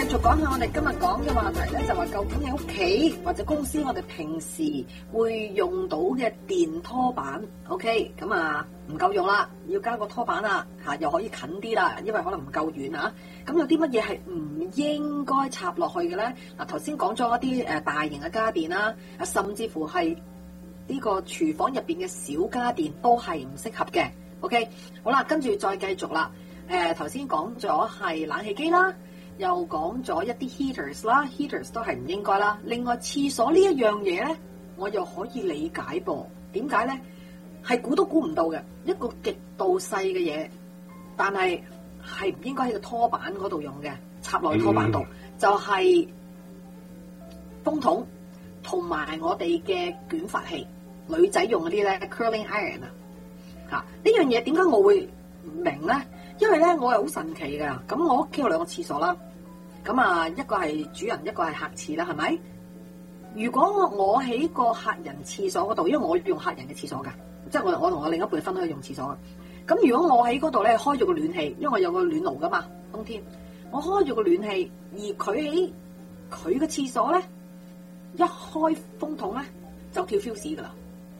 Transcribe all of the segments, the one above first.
續講下我哋今日講嘅話題咧，就話究竟喺屋企或者公司，我哋平時會用到嘅電拖板 ，OK， 咁啊唔夠用啦，要加個拖板啦，又可以近啲啦，因為可能唔夠遠啊。咁有啲乜嘢係唔應該插落去嘅咧？嗱，頭先講咗一啲大型嘅家電啦，甚至乎係呢個廚房入邊嘅小家電都係唔適合嘅。OK， 好啦，跟住再繼續啦。頭先講咗係冷氣機啦。又講咗一啲 heaters 啦 ，heaters 都係唔應該啦。另外廁所呢一樣嘢咧，我又可以理解噃。點解咧？係估都估唔到嘅一個極度細嘅嘢，但係唔應該喺個拖板嗰度用嘅，插落去拖板度，就係風筒同埋我哋嘅捲髮器，女仔用嗰啲咧 curling iron 啊。呢樣嘢點解我會唔明咧？因為咧我係好神奇㗎。咁我屋企有兩個廁所啦。咁啊，一個係主人，一個係客廁啦，係咪？如果我喺個客人廁所嗰度，因為我用客人嘅廁所㗎，即係我同我另一半分開用廁所嘅。咁如果我喺嗰度咧開咗個暖氣，因為我有個暖爐㗎嘛，冬天我開咗個暖氣，而佢喺佢嘅廁所咧一開風筒咧就跳 fuse 㗎啦。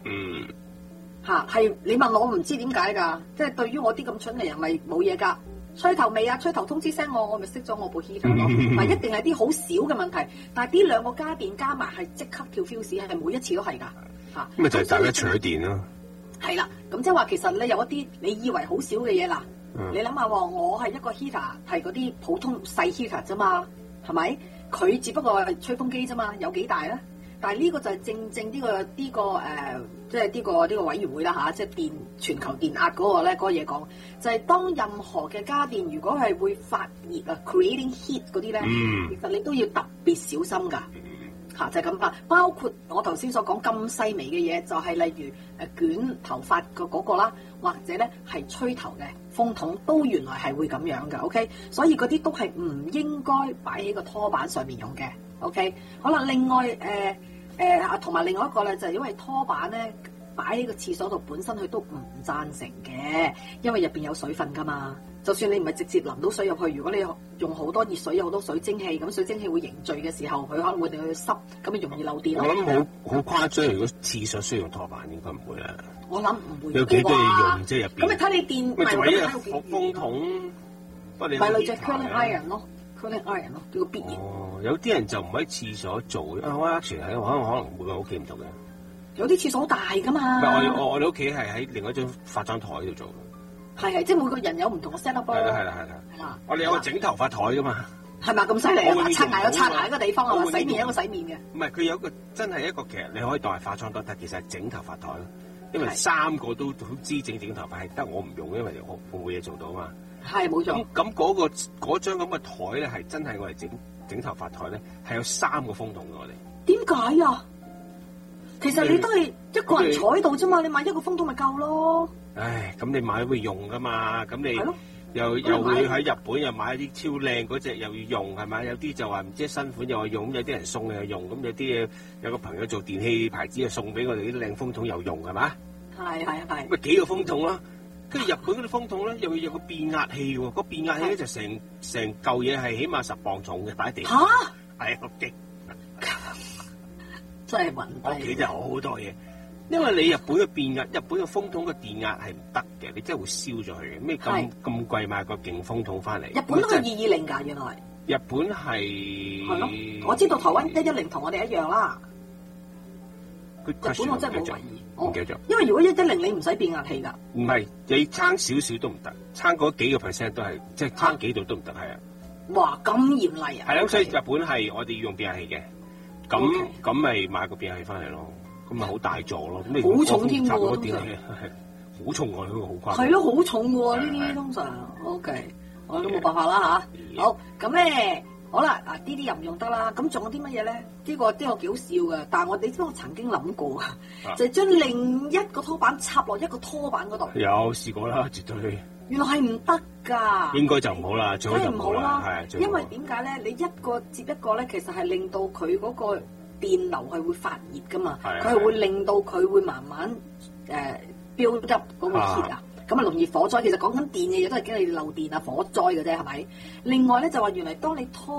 係你問我唔知點解㗎，即係對於我啲咁蠢嘅人咪冇嘢㗎。吹頭未啊？吹頭通知聲我咪熄咗我部 heater 咯。唔係一定係啲好少嘅問題，但係呢兩個家電加埋係即刻跳 fuse，係每一次都係㗎嚇。 咁咪就係大家取電咯。係啦，咁即係話其實咧有一啲你以為好少嘅嘢啦，你諗下喎，我係一個 heater 係嗰啲普通細 heater 啫嘛，係咪？佢只不過係吹風機啫嘛，有幾大咧？但係呢個就係正呢個即係呢個委員會啦嚇，即係全球電壓嗰個咧嗰個嘢講，就係當任何嘅家電如果係會發熱啊 creating heat 嗰啲咧，其實你都要特別小心㗎嚇，就係咁啦。包括我頭先所講咁細微嘅嘢，就係例如捲頭髮嘅嗰個啦，或者咧係吹頭嘅風筒，都原來係會咁樣嘅。OK， 所以嗰啲都係唔應該擺喺個拖板上面用嘅。OK， 好啦，另外同埋另外一個咧，就係因為拖板咧擺喺個廁所度，本身佢都唔贊成嘅，因為入邊有水分噶嘛。就算你唔係直接淋到水入去，如果你用好多熱水，有好多水蒸氣，咁水蒸氣會凝聚嘅時候，佢可能會令佢濕，咁咪容易漏電咯。 我諗好誇張，如果廁所需要用拖板，應該唔會啦。 我諗唔會。 有幾多嘢用啫入邊？ 咁你睇你電咪仲有一個風筒，咪類似 curling iron 咯。curling iron 咯，叫必然。 有啲人就唔喺廁所做，我 actually 喺可能每個屋企唔同嘅。 有啲廁所好大噶嘛。 唔係我哋屋企係喺另一張化妝台度做。 係，即係每個人有唔同嘅 set up 咯。係啦。我哋有個整頭髮台噶嘛。 係咪咁犀利啊？刷牙有刷牙一個地方係嘛？洗面一個洗面嘅。 唔係，佢有一個真係一個，其實你可以當係化妝台，但其實係整頭髮台咯。因為三個都好知整頭髮，係得我唔用，因為我冇嘢做到嘛。係冇錯。咁嗰張咁嘅台咧，係真係我哋整頭髮台咧，係有3個風筒嘅我哋。點解啊？其實你都係一個人坐喺度啫嘛，你買一個風筒咪夠咯。唉，咁你買會用噶嘛？咁你又會喺日本又買啲超靚嗰隻又要用係咪？有啲就話唔知新款又用，有啲人送又用，咁有啲嘢有個朋友做電器牌子又送俾我哋啲靚風筒又用係嘛？係。咪幾個風筒咯？跟住日本嗰啲風筒咧，又會有個變壓器喎，個變壓器咧就成嚿嘢係起碼10磅重嘅，擺喺地下。係好勁，真係暈低。屋企真係好多嘢，因為你日本嘅變壓，日本嘅風筒嘅電壓係唔得嘅，你真係會燒咗佢嘅。咩咁貴買個勁風筒翻嚟？日本都係220㗎，原來。日本係咯，我知道台灣110同我哋一樣啦。日本我真係冇懷疑。唔記得咗，因為如果110你唔使變壓器㗎。唔係，你差少少都唔得，差嗰幾個 percent 都係，即係差幾度都唔得，係啊。哇，咁嚴厲啊！係咯，所以日本係我哋要用變壓器嘅，咁咪買個變壓器翻嚟咯，咁咪好大座咯。好重添喎，通常好重喎，呢個好誇張。係咯，好重喎呢啲通常。OK， 我都冇辦法啦嚇。好，咁咧。好啦，嗱呢啲又唔用得啦，咁仲有啲乜嘢咧？呢個幾好笑嘅，但係我曾經諗過啊，就係將另一個拖板插落一個拖板嗰度。有試過啦，絕對。原來係唔得㗎。應該就唔好啦，最好就唔好啦。係，因為點解咧？你一個接一個咧，其實係令到佢嗰個電流係會發熱㗎嘛，佢係會令到佢會慢慢build up 嗰個 heat 啊。咁啊，容易火災。其實講緊電嘅嘢都係驚你漏電啊、火災嘅啫，係咪？另外咧就話原來當你拖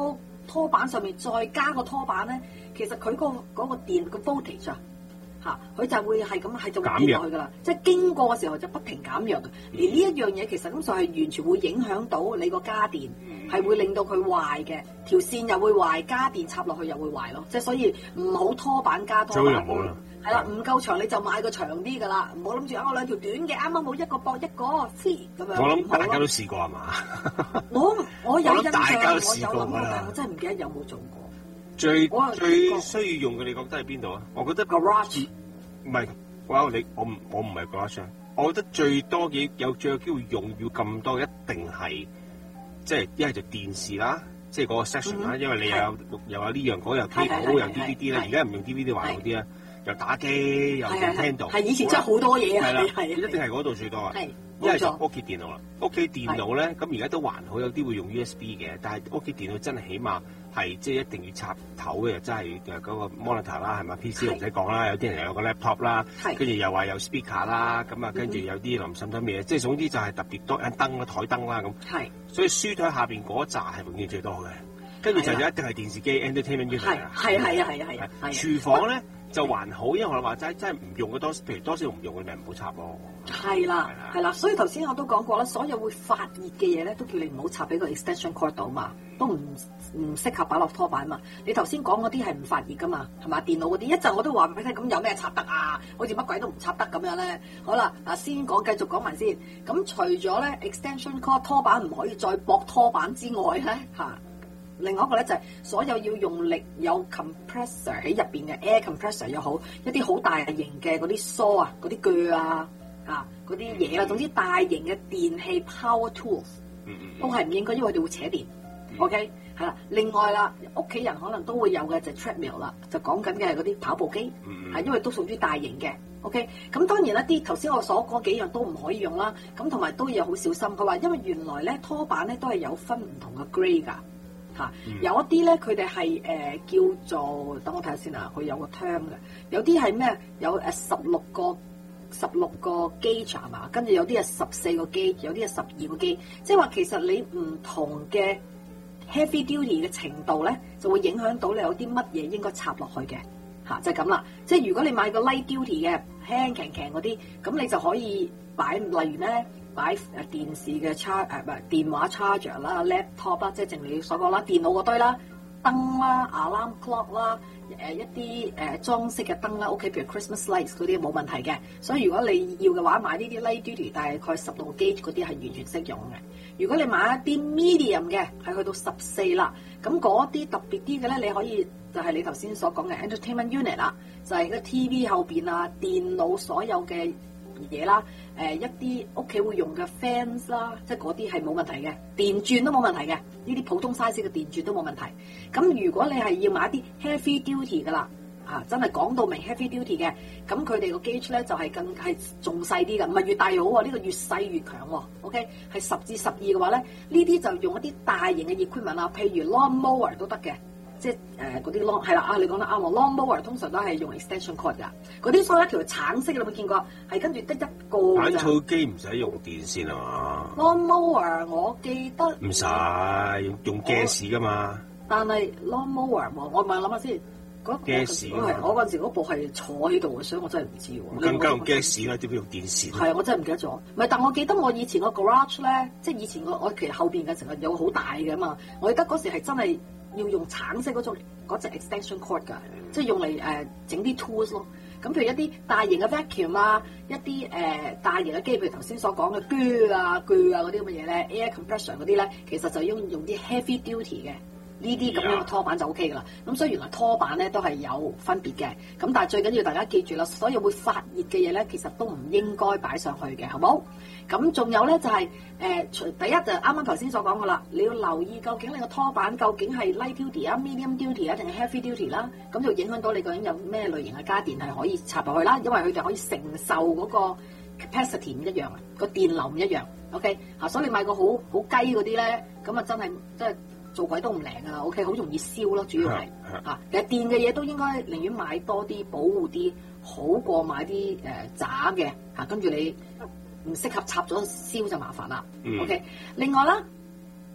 拖板上面再加個拖板咧，其實佢嗰個電個 voltage 佢就會係咁係就會跌落去㗎啦，即係經過嘅時候就不停減弱嘅。而呢一樣嘢其實咁就係完全會影響到你個家電，係會令到佢壞嘅，條線又會壞，家電插落去又會壞咯。即係所以唔好拖板加拖板。係啦，唔夠長你就買個長啲㗎啦，唔好諗住我兩條短嘅啱啱好一個駁一個 free 咁樣。 我諗大家都試過係嘛？ 我有印象， 大家都試過我有諗過，但我真係唔記得有冇做過。 最需要用嘅，你覺得喺邊度啊？我覺得 garage 唔係，我唔係 garage。我覺得最多嘅最有機會用要咁多，一定係即係一係就電視啦，即係嗰個 section 啦，因為你又有呢樣嗰樣 cable 有 DVD 咧，而家唔用 DVD 還好啲啦，又打機又用 Kindle， 係以前真係好多嘢啊， 係啦，一定係嗰度最多啊。一係就屋企電腦啦，屋企電腦咧，咁而家都還好，有啲會用 USB 嘅，但係屋企電腦真係起碼係即係一定要插頭嘅，真係嗰個 monitor 啦，係咪 PC 唔使講啦，有啲人有個 laptop 啦，跟住又話有 speaker 啦，咁啊跟住有啲淋滲咗嘢，即係總之就係特別多盞燈啦、台燈啦咁。係，所以書台下邊嗰扎係永遠最多嘅，跟住就一定係電視機 entertainment unit 啊。係。廚房咧就還好，因為我話真係唔用嘅多，譬如多少唔用嘅咪唔好插咯。係啦，所以頭先我都講過啦，所有會發熱嘅嘢咧，都叫你唔好插俾個 extension cord 度嘛，都唔適合擺落拖板嘛。你頭先講嗰啲係唔發熱噶嘛，係嘛？電腦嗰啲一陣我都話俾你聽，咁有咩插得啊？好似乜鬼都唔插得咁樣咧。好啦，先繼續講埋先。咁除咗咧 extension cord 拖板唔可以再駁拖板之外咧，另外一個咧就係所有要用力有 compressor 喺入邊嘅 air compressor 又好，一啲好大型嘅嗰啲梳啊、嗰啲鋸啊、嗰啲嘢啊，總之大型嘅電器 power tools 都係唔應該，因為佢哋會扯電。OK 係啦，另外啦，屋企人可能都會有嘅就 treadmill 啦，就講緊嘅係嗰啲跑步機，因為都屬於大型嘅。OK 咁當然一啲頭先我所講幾樣都唔可以用啦，咁同埋都要好小心。佢話因為原來咧拖板咧都係有分唔同嘅 grade 㗎。有一啲咧，佢哋係叫做，等我睇下先啊，佢有個 term 嘅，有啲係咩？有16個 gauge 係嘛？跟住有啲係14個 gauge，有啲係12個 gauge，即係話其實你唔同嘅 heavy duty 嘅程度咧，就會影響到你有啲乜嘢應該插落去嘅，就係咁啦。即係如果你買個 light duty 嘅輕嗰啲，咁你就可以擺，例如咧。擺電視嘅電話 charger 啦、laptop 啦，即係正如你所講啦，電腦嗰堆啦、燈啦、alarm clock 啦、一啲裝飾嘅燈啦，OK，譬如 Christmas lights 嗰啲冇問題嘅。所以如果你要嘅話，買呢啲 light duty 大概16 gauge 嗰啲係完全適用嘅。如果你買一啲 medium 嘅，係去到14啦，咁嗰啲特別啲嘅咧，你可以就係你頭先所講嘅 entertainment unit 啦，就係個 TV 後邊啊，電腦所有嘅嘢啦，一啲屋企會用嘅 fans 啦，即係嗰啲係冇問題嘅，電鑽都冇問題嘅，呢啲普通 size 嘅電鑽都冇問題。咁如果你係要買一啲 heavy duty 㗎啦，真係講到明 heavy duty 嘅，咁佢哋個 gauge 咧就係更係仲細啲嘅，唔係越大好喎，呢個越細越強喎。OK，係10至12嘅話咧，呢啲就用一啲大型嘅 equipment 啊，譬如 lawn mower 都得嘅。即係嗰啲 lawn 係啦，你講得啱喎。lawn mower 通常都係用 extension cord 㗎，嗰啲所以一條橙色嘅，你有冇見過？係跟住得一個㗎。 板草機唔使用電線啊嘛。 lawn mower 我記得唔使用 gas 㗎嘛。 但係 lawn mower 我咪諗下先，嗰 gas 我嗰陣時嗰部係坐喺度嘅，所以我真係唔知喎。 更加用 gas 啦，點解用電線？ 係我真係唔記得咗。唔係，但我記得我以前個 garage 咧，即係以前我其實後邊嘅時候有好大嘅嘛，我記得嗰時係真係。要用橙色嗰隻 extension cord 㗎，即係用嚟整啲 tools 咯。咁譬如一啲大型嘅 vacuum 啦，一啲大型嘅機，譬如頭先所講嘅鋸啊嗰啲咁嘅嘢咧 ，air compressor 嗰啲咧，其實就用啲 heavy duty 嘅呢啲咁樣嘅拖板就 OK 㗎啦。咁所以原來拖板咧都係有分別嘅。咁但係最緊要大家記住啦，所有會發熱嘅嘢咧，其實都唔應該擺上去嘅，好冇？咁仲有咧就係第一就啱啱頭先所講嘅啦，你要留意究竟你個拖板究竟係 light duty 啊、medium duty 啊定係 heavy duty 啦，咁就影響到你究竟有咩類型嘅家電係可以插落去啦，因為佢哋可以承受嗰個 capacity 唔一樣啊，個電流唔一樣。OK 所以你買個好雞嗰啲咧，咁啊真係做鬼都唔靈㗎啦。OK， 好容易燒咯，主要係其實電嘅嘢都應該寧願買多啲保護啲，好過買啲渣嘅跟住你。唔適合插咗燒就麻煩啦。OK， 另外啦，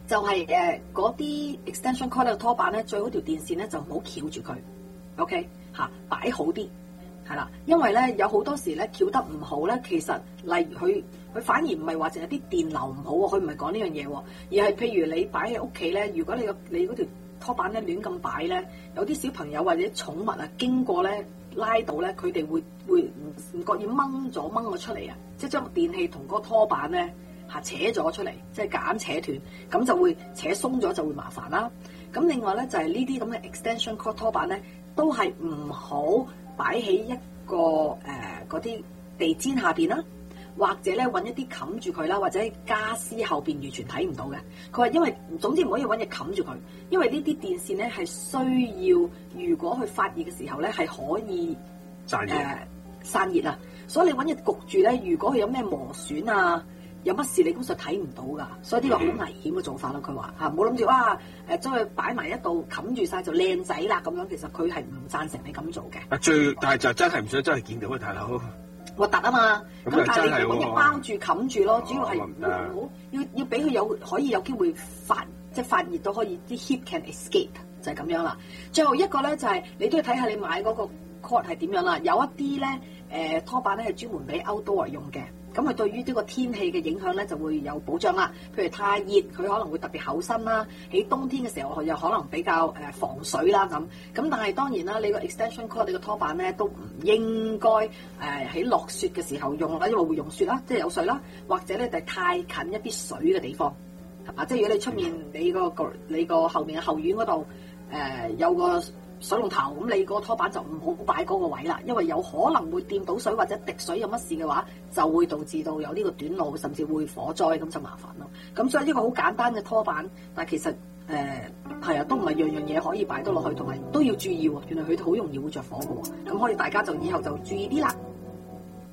就係嗰啲 extension cord 嘅拖板咧，最好條電線咧就唔好翹住佢 ，OK 嚇，擺好啲係啦，因為咧有好多時咧翹得唔好咧，其實例如佢反而唔係話淨係啲電流唔好喎，佢唔係講呢樣嘢喎，而係譬如你擺喺屋企咧，如果你嗰條拖板咧亂咁擺咧，有啲小朋友或者寵物啊經過咧拉到咧，佢哋會唔覺意掹咗出嚟啊，即係將電器同嗰個拖板咧扯咗出嚟，即係夾硬扯斷，咁就會扯鬆咗就會麻煩啦。咁另外咧就係呢啲咁嘅 extension cord 拖板咧，都係唔好擺喺一個嗰啲地氈下邊啦。或者咧揾一啲冚住佢啦，或者家私後邊完全睇唔到嘅。佢話因為總之唔可以揾嘢冚住佢，因為呢啲電線咧係需要，如果佢發熱嘅時候咧係可以散熱啊。所以你揾嘢焗住咧，如果佢有咩磨損啊，有乜事你根本上睇唔到㗎。所以呢個好危險嘅做法咯。佢話嚇唔好諗住哇將佢擺埋一度冚住晒就靚仔啦咁樣，其實佢係唔贊成你咁做嘅。 但係就真係唔想真係見到啊，大佬。 核突啊嘛，咁但係你揾嘢包住冚住咯，主要係唔好要俾佢可以有機會發熱都可以，啲 heat can escape 就係咁樣啦。最後一個咧就係你都要睇下你買嗰個 cord 係點樣啦，有一啲咧拖板咧係專門俾 outdoor 用嘅。咁佢對於呢個天氣嘅影響咧就會有保障啦。譬如太熱，佢可能會特別厚身啦。喺冬天嘅時候，又可能比較防水啦咁。咁但係當然啦，你個 extension cord 你個拖板咧都唔應該喺落雪嘅時候用啦，因為會融雪啦，即係有水啦。或者咧就太近一啲水嘅地方，係嘛？即係如果你出面你個後面嘅後院嗰度有個水龍頭，咁你個拖板就唔好擺嗰個位啦，因為有可能會掂到水或者滴水，有乜事嘅話，就會導致到有呢個短路，甚至會火災，咁就麻煩咯。咁所以呢個好簡單嘅拖板，但係其實係啊，都唔係樣樣嘢可以擺得落去，同埋都要注意喎。原來佢好容易會着火嘅喎，咁可以大家就以後就注意啲啦。